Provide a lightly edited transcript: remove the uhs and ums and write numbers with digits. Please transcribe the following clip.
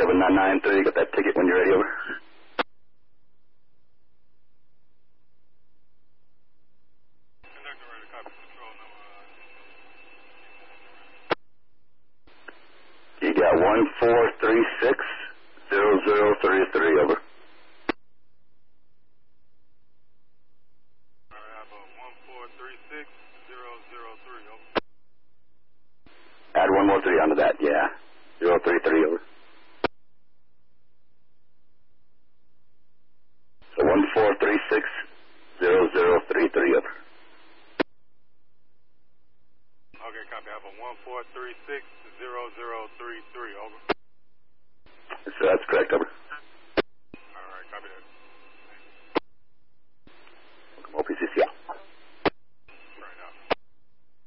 over 993. Got that ticket when you're ready, over. You got 1436-0033, over. Add one more 3 onto that, yeah. 033, over. So 1436-0033, over. Okay, copy. I have a 1436-0033, over. So that's correct, over. All right, copy that. OPCC